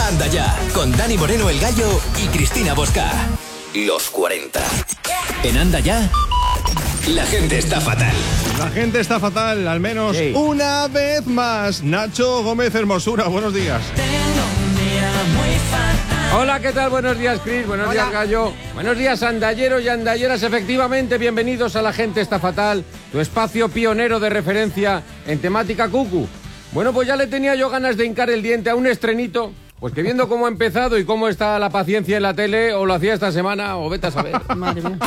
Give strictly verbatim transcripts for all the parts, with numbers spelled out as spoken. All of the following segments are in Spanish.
Anda Ya, con Dani Moreno el Gallo y Cristina Bosca. Los cuarenta. En Anda Ya, la gente está fatal. La gente está fatal, al menos sí. Una vez más. Nacho Gómez Hermosura, buenos días. Hola, ¿qué tal? Buenos días, Cris. Buenos Hola. días, Gallo. Buenos días, andalleros y andalleras. Efectivamente, bienvenidos a La Gente Está Fatal, tu espacio pionero de referencia en temática cucu. Bueno, pues ya le tenía yo ganas de hincar el diente a un estrenito, pues que viendo cómo ha empezado y cómo está la paciencia en la tele, o lo hacía esta semana, o vete a saber. Madre mía.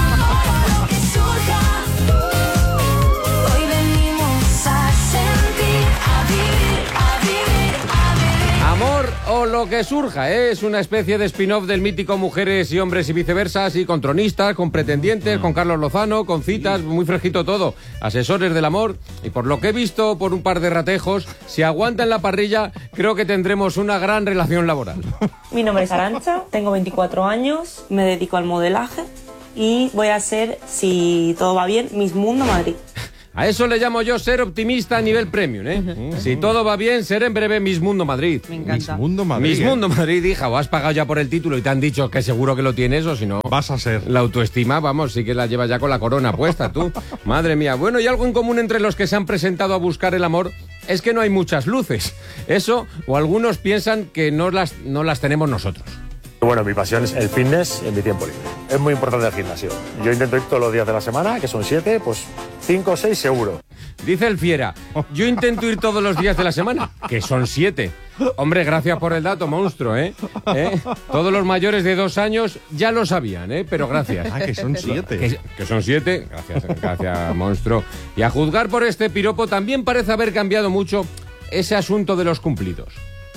Amor o lo que surja, ¿eh? Es una especie de spin-off del mítico Mujeres y Hombres y Viceversa, así con tronistas, con pretendientes, con Carlos Lozano, con citas, muy fresquito todo, asesores del amor, y por lo que he visto por un par de ratejos, si aguantan la parrilla, creo que tendremos una gran relación laboral. Mi nombre es Arantxa, tengo veinticuatro años, me dedico al modelaje y voy a ser, si todo va bien, Miss Mundo Madrid. A eso le llamo yo ser optimista a nivel premium, ¿eh? Uh-huh. Si todo va bien, seré en breve Miss Mundo Madrid. Me encanta. Miss Mundo Madrid. Miss ¿eh? Mundo Madrid, hija, o has pagado ya por el título y te han dicho que seguro que lo tienes, o si no... Vas a ser. La autoestima, vamos, sí que la llevas ya con la corona puesta, tú. Madre mía. Bueno, y algo en común entre los que se han presentado a buscar el amor es que no hay muchas luces. Eso, o algunos piensan que no las, no las tenemos nosotros. Bueno, mi pasión es el fitness en mi tiempo libre. Es muy importante el gimnasio. Yo intento ir todos los días de la semana, que son siete, pues cinco o seis seguro. Dice el fiera, yo intento ir todos los días de la semana, que son siete. Hombre, gracias por el dato, monstruo, ¿eh? ¿Eh? Todos los mayores de dos años ya lo sabían, ¿eh? Pero gracias. Ah, que son siete. Que, que son siete, gracias, gracias, monstruo. Y a juzgar por este piropo, también parece haber cambiado mucho ese asunto de los cumplidos.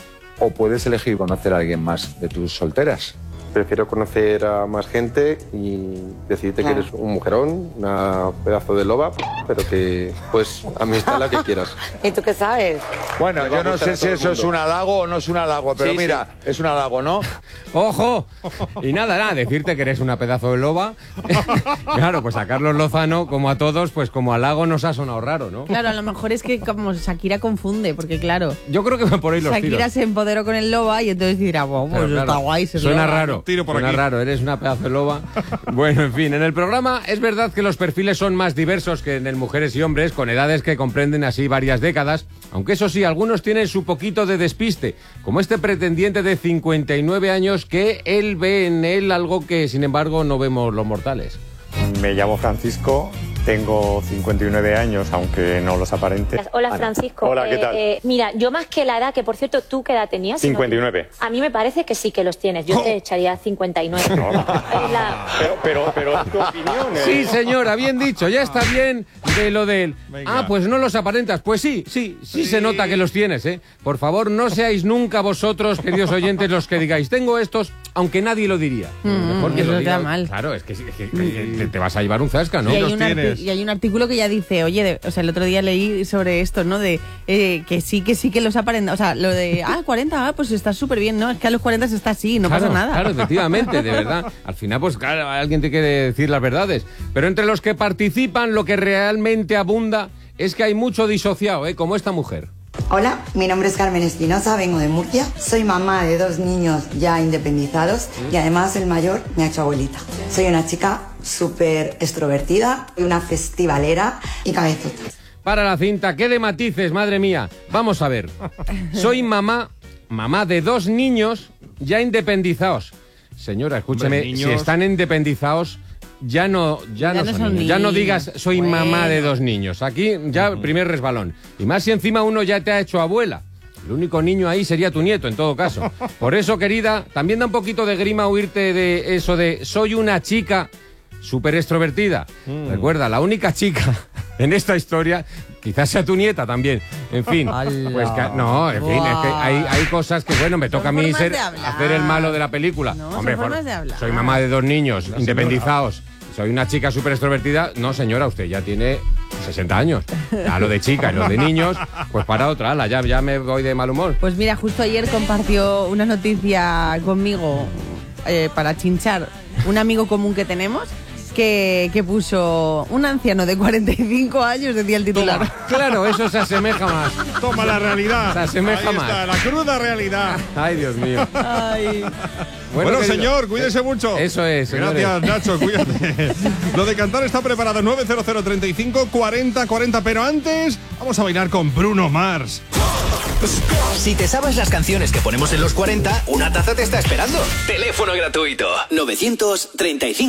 O puedes elegir conocer a alguien más de tus solteras. Prefiero conocer a más gente y decirte claro. que eres un mujerón, una pedazo de loba, pero que, pues, amistad la que quieras. ¿Y tú qué sabes? Bueno, yo no sé si eso es un halago o no es un halago, pero sí, mira, sí. es un halago, ¿no? ¡Ojo! Y nada, nada, decirte que eres una pedazo de loba. Claro, pues a Carlos Lozano, como a todos, pues como halago nos ha sonado raro, ¿no? Claro, a lo mejor es que como Shakira confunde, porque claro... Yo creo que por ahí los Shakira tiros. se empoderó con el loba y entonces dirá, bueno, pues claro, está claro. guay. Se Suena loba. raro. Tiro por Suena aquí. raro, eres una pedazo de loba. Bueno, en fin, en el programa es verdad que los perfiles son más diversos que en el Mujeres y Hombres, con edades que comprenden así varias décadas, aunque eso sí, algunos tienen su poquito de despiste, como este pretendiente de cincuenta y nueve años que él ve en él algo que, sin embargo, no vemos los mortales. Me llamo Francisco, tengo cincuenta y nueve años, aunque no los aparente. Hola, Francisco. Hola, ¿qué tal? Eh, eh, mira, yo más que la edad, que por cierto, ¿tú qué edad tenías? cincuenta y nueve. A mí me parece que sí que los tienes. Yo oh. te echaría cincuenta y nueve. No. la... Pero, pero, pero, ¿tu opinión? ¿eh? Sí, señora, bien dicho, ya está bien de lo de él. Venga. Ah, pues no los aparentas. Pues sí, sí, sí, sí se nota que los tienes, ¿eh? Por favor, no seáis nunca vosotros, queridos oyentes, los que digáis, tengo estos, aunque nadie lo diría. Mm, Mejor que eso lo está diga. mal. Claro, es que, es que, que, que te vas a llevar un zasca, ¿no? Y hay, los un arti- y hay un artículo que ya dice, oye, de, o sea, el otro día leí sobre esto, ¿no? De eh, que sí, que sí que los aparenta, o sea, lo de, ah, cuarenta, ah, pues está súper bien, ¿no? Es que a los cuarenta se está así, no claro, pasa nada. Claro, efectivamente, de verdad. Al final, pues claro, alguien tiene que decir las verdades. Pero entre los que participan, lo que realmente abunda es que hay mucho disociado, ¿eh? Como esta mujer. Hola, mi nombre es Carmen Espinosa, vengo de Murcia. Soy mamá de dos niños ya independizados y además el mayor me ha hecho abuelita. Soy una chica súper extrovertida, una festivalera y cabezota. Para la cinta, ¿qué de matices, madre mía? Vamos a ver. Soy mamá, mamá de dos niños ya independizados. Señora, escúcheme, Hombre, si están independizados... Ya no, ya, ya, no, no son niños. Ya no digas soy bueno. mamá de dos niños. Aquí ya uh-huh. primer resbalón. Y más si encima uno ya te ha hecho abuela. El único niño ahí sería tu nieto, en todo caso. Por eso, querida, también da un poquito de grima oírte de eso de soy una chica súper extrovertida. Mm. Recuerda, la única chica en esta historia, quizás sea tu nieta también. En fin. Pues que, no, en fin, es que hay, hay cosas que, bueno, me toca a mí ser, hacer el malo de la película. No, Hombre, por, de soy mamá de dos niños la independizados. Soy una chica súper extrovertida. No, señora, usted ya tiene sesenta años. A lo de chica y lo de niños, pues para otra, ala, ya, ya me voy de mal humor. Pues mira, justo ayer compartió una noticia conmigo eh, para chinchar un amigo común que tenemos. que, que puso un anciano de cuarenta y cinco años, decía el titular. Toma. Claro, eso se asemeja más. Toma la realidad. Se asemeja Ahí más. está, la cruda realidad. Ay, Dios mío. Ay. Bueno, Bueno, querido, señor, cuídese mucho. Eso es, señores. Gracias, Nacho, cuídate. Lo de cantar está preparado. nueve cero cero, treinta y cinco, cuarenta, cuarenta. Pero antes, vamos a bailar con Bruno Mars. Si te sabes las canciones que ponemos en los cuarenta, una taza te está esperando. Teléfono gratuito. novecientos treinta y cinco.